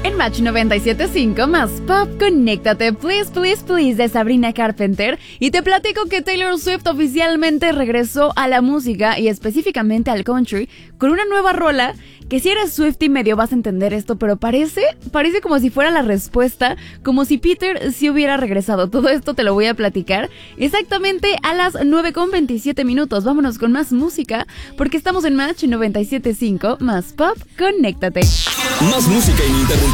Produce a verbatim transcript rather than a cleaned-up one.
En Match noventa y siete punto cinco más Pop, conéctate, please, please, please, de Sabrina Carpenter. Y te platico que Taylor Swift oficialmente regresó a la música y específicamente al country con una nueva rola que si eres Swiftie medio vas a entender esto, pero parece, parece como si fuera la respuesta, como si Peter sí hubiera regresado. Todo esto te lo voy a platicar exactamente a las nueve con veintisiete minutos. Vámonos con más música, porque estamos en Match noventa y siete punto cinco más Pop, conéctate. Más música ininterrumpida.